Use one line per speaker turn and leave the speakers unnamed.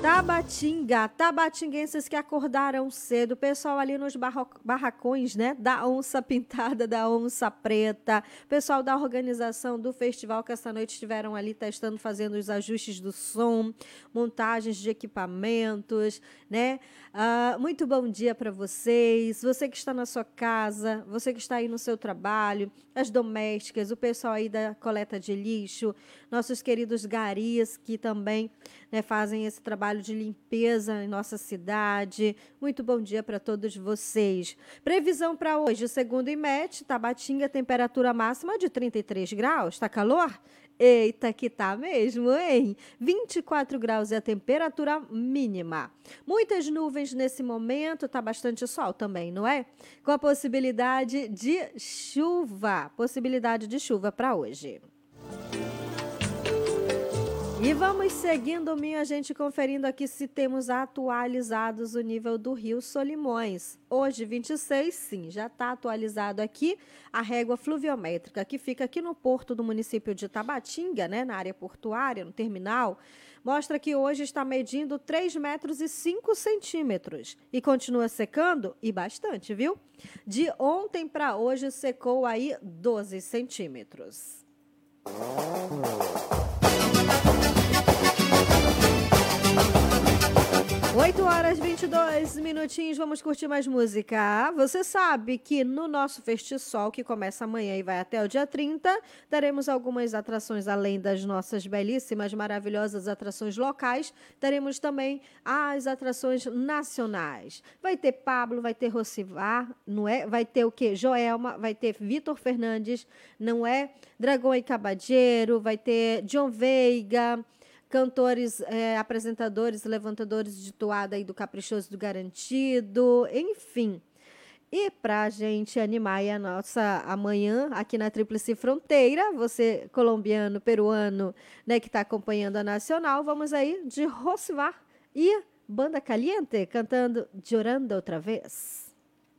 Tabatinguenses que acordaram cedo, o pessoal ali nos barracões, né, da onça pintada, da onça preta, pessoal da organização do festival que essa noite estiveram ali testando, fazendo os ajustes do som, montagens de equipamentos, né? Muito bom dia para vocês, você que está na sua casa, você que está aí no seu trabalho, as domésticas, o pessoal aí da coleta de lixo, nossos queridos garis que também, né, fazem esse trabalho de limpeza em nossa cidade. Muito bom dia para todos vocês. Previsão para hoje, segundo o IMET, Tabatinga, temperatura máxima de 33 graus. Tá calor? Eita, que tá mesmo, hein? 24 graus é a temperatura mínima. Muitas nuvens nesse momento, tá bastante sol também, não é? Com a possibilidade de chuva. Possibilidade de chuva para hoje. E vamos seguindo, minha gente, conferindo aqui se temos atualizados o nível do Rio Solimões. Hoje, 26, sim, já está atualizado aqui a régua fluviométrica, que fica aqui no porto do município de Tabatinga, né, na área portuária, no terminal. Mostra que hoje está medindo 3 metros e 5 centímetros. E continua secando, e bastante, viu? De ontem para hoje secou aí 12 centímetros. 8h22, vamos curtir mais música. Você sabe que no nosso Festisol, que começa amanhã e vai até o dia 30, teremos algumas atrações além das nossas belíssimas, maravilhosas atrações locais. Teremos também as atrações nacionais. Vai ter Pablo, vai ter Rocivar, não é? Vai ter o quê? Joelma, vai ter Vitor Fernandes, não é? Dragão e Cabadeiro, vai ter John Veiga, cantores, apresentadores, levantadores de toada aí do Caprichoso do Garantido, enfim. E para a gente animar aí a nossa amanhã aqui na Tríplice Fronteira, você colombiano, peruano, né, que está acompanhando a Nacional, vamos aí de Rocivar e Banda Caliente cantando Llorando Outra Vez.